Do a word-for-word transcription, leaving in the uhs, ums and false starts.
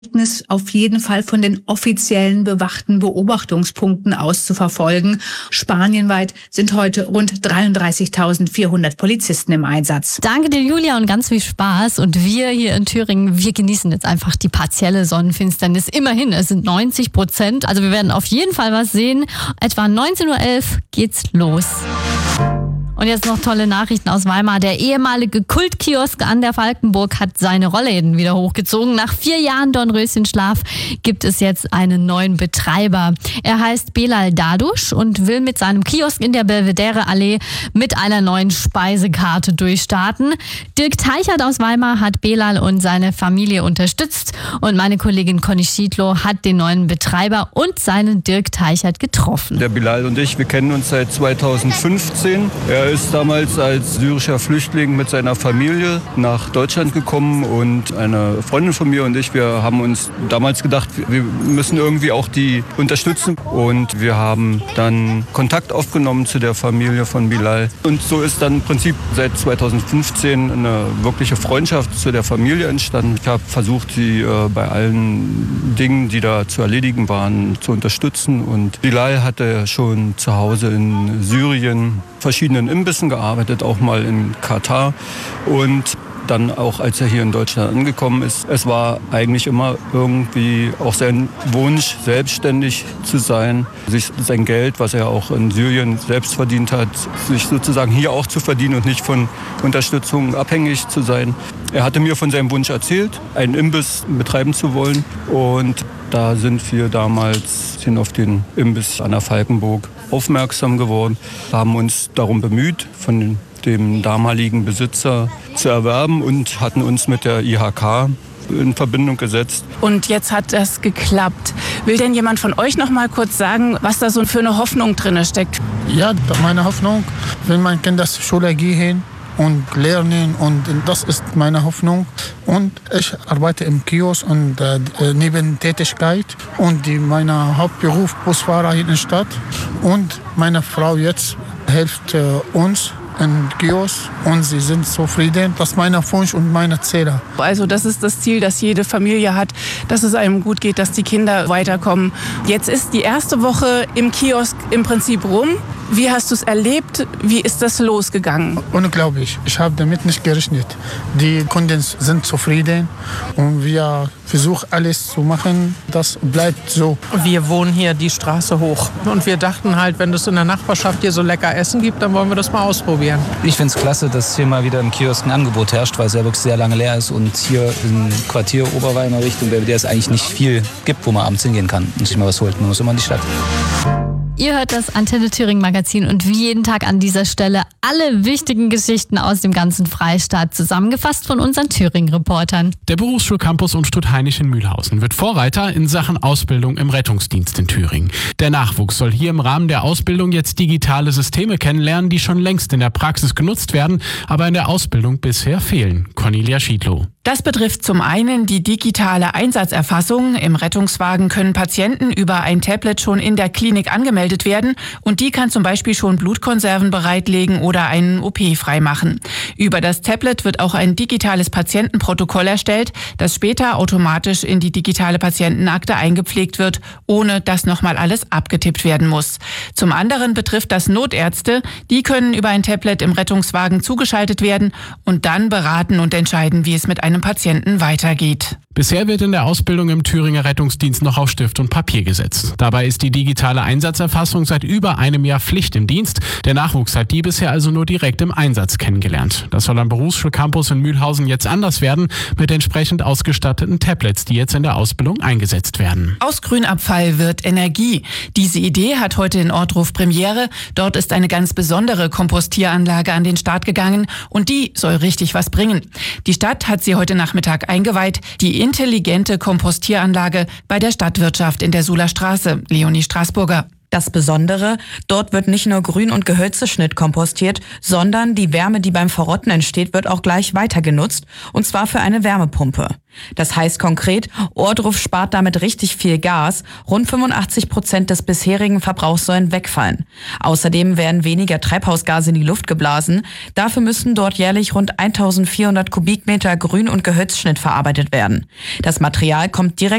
auf jeden Fall von den offiziellen bewachten Beobachtungspunkten aus zu verfolgen. Spanienweit sind heute rund dreiunddreißigtausendvierhundert Polizisten im Einsatz. Danke dir, Julia, und ganz viel Spaß. Und wir hier in Thüringen, wir genießen jetzt einfach die partielle Sonnenfinsternis. Immerhin, es sind neunzig Prozent. Also wir werden auf jeden Fall was sehen. Etwa neunzehn Uhr elf geht's los. Und jetzt noch tolle Nachrichten aus Weimar. Der ehemalige Kultkiosk an der Falkenburg hat seine Rollläden wieder hochgezogen. Nach vier Jahren Dornröschenschlaf gibt es jetzt einen neuen Betreiber. Er heißt Belal Dadusch und will mit seinem Kiosk in der Belvedere-Allee mit einer neuen Speisekarte durchstarten. Dirk Teichert aus Weimar hat Belal und seine Familie unterstützt. Und meine Kollegin Conny Schiedlow hat den neuen Betreiber und seinen Dirk Teichert getroffen. Der Belal und ich, wir kennen uns seit zweitausendfünfzehn. Er ist damals als syrischer Flüchtling mit seiner Familie nach Deutschland gekommen und eine Freundin von mir und ich, wir haben uns damals gedacht, wir müssen irgendwie auch die unterstützen und wir haben dann Kontakt aufgenommen zu der Familie von Belal und so ist dann im Prinzip seit zweitausendfünfzehn eine wirkliche Freundschaft zu der Familie entstanden. Ich habe versucht, sie äh, bei allen Dingen, die da zu erledigen waren, zu unterstützen und Belal hatte schon zu Hause in Syrien verschiedenen Imbissen gearbeitet, auch mal in Katar und dann auch, als er hier in Deutschland angekommen ist. Es war eigentlich immer irgendwie auch sein Wunsch, selbstständig zu sein, sich sein Geld, was er auch in Syrien selbst verdient hat, sich sozusagen hier auch zu verdienen und nicht von Unterstützung abhängig zu sein. Er hatte mir von seinem Wunsch erzählt, einen Imbiss betreiben zu wollen und da sind wir damals hin auf den Imbiss an der Falkenburg aufmerksam geworden, haben uns darum bemüht, von dem damaligen Besitzer zu erwerben und hatten uns mit der I H K in Verbindung gesetzt. Und jetzt hat das geklappt. Will denn jemand von euch noch mal kurz sagen, was da so für eine Hoffnung drin steckt? Ja, meine Hoffnung, wenn mein Kind zur Schule gehen und lernen und das ist meine Hoffnung. Und ich arbeite im Kiosk und äh, Nebentätigkeit und die, mein Hauptberuf Busfahrer hier in der Stadt und meine Frau jetzt hilft äh, uns im Kiosk und sie sind zufrieden. Das ist mein Wunsch und meine Ziele. Also das ist das Ziel, das jede Familie hat, dass es einem gut geht, dass die Kinder weiterkommen. Jetzt ist die erste Woche im Kiosk im Prinzip rum. Wie hast du es erlebt? Wie ist das losgegangen? Unglaublich. Ich habe damit nicht gerechnet. Die Kunden sind zufrieden und wir versuchen alles zu machen. Das bleibt so. Wir wohnen hier die Straße hoch und wir dachten halt, wenn es in der Nachbarschaft hier so lecker Essen gibt, dann wollen wir das mal ausprobieren. Ich finde es klasse, dass hier mal wieder im Kiosk ein Angebot herrscht, weil es ja wirklich sehr lange leer ist und hier im Quartier Oberweimar Richtung Belvedere es eigentlich nicht viel gibt, wo man abends hingehen kann und sich mal was holt. Man muss immer in die Stadt. Ihr hört das Antenne Thüringen Magazin und wie jeden Tag an dieser Stelle alle wichtigen Geschichten aus dem ganzen Freistaat zusammengefasst von unseren Thüringen-Reportern. Der Berufsschulcampus Unstrut-Hainisch in Mühlhausen wird Vorreiter in Sachen Ausbildung im Rettungsdienst in Thüringen. Der Nachwuchs soll hier im Rahmen der Ausbildung jetzt digitale Systeme kennenlernen, die schon längst in der Praxis genutzt werden, aber in der Ausbildung bisher fehlen. Cornelia Schiedlow. Das betrifft zum einen die digitale Einsatzerfassung. Im Rettungswagen können Patienten über ein Tablet schon in der Klinik angemeldet werden und die kann zum Beispiel schon Blutkonserven bereitlegen oder einen O P freimachen. Über das Tablet wird auch ein digitales Patientenprotokoll erstellt, das später automatisch in die digitale Patientenakte eingepflegt wird, ohne dass nochmal alles abgetippt werden muss. Zum anderen betrifft das Notärzte. Die können über ein Tablet im Rettungswagen zugeschaltet werden und dann beraten und entscheiden, wie es mit einem Patienten weitergeht. Bisher wird in der Ausbildung im Thüringer Rettungsdienst noch auf Stift und Papier gesetzt. Dabei ist die digitale Einsatzerfassung seit über einem Jahr Pflicht im Dienst. Der Nachwuchs hat die bisher also nur direkt im Einsatz kennengelernt. Das soll am Berufsschulcampus in Mühlhausen jetzt anders werden, mit entsprechend ausgestatteten Tablets, die jetzt in der Ausbildung eingesetzt werden. Aus Grünabfall wird Energie. Diese Idee hat heute in Ortruf Premiere. Dort ist eine ganz besondere Kompostieranlage an den Start gegangen und die soll richtig was bringen. Die Stadt hat sie heute Nachmittag eingeweiht. Die intelligente Kompostieranlage bei der Stadtwirtschaft in der Suhler Straße. Leonie Straßburger. Das Besondere, dort wird nicht nur Grün- und Gehölzeschnitt kompostiert, sondern die Wärme, die beim Verrotten entsteht, wird auch gleich weiter genutzt, und zwar für eine Wärmepumpe. Das heißt konkret, Ohrdruf spart damit richtig viel Gas. Rund fünfundachtzig Prozent des bisherigen Verbrauchs sollen wegfallen. Außerdem werden weniger Treibhausgase in die Luft geblasen. Dafür müssten dort jährlich rund eintausendvierhundert Kubikmeter Grün- und Gehölzschnitt verarbeitet werden. Das Material kommt direkt